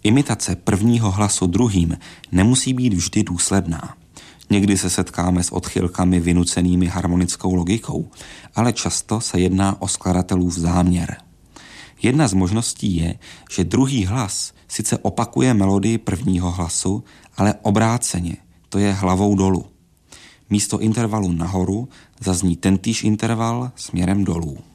Imitace prvního hlasu druhým nemusí být vždy důsledná. Někdy se setkáme s odchylkami vynucenými harmonickou logikou, ale často se jedná o skladatelův záměr. Jedna z možností je, že druhý hlas sice opakuje melodii prvního hlasu, ale obráceně, to je hlavou dolů. Místo intervalu nahoru zazní tentýž interval směrem dolů.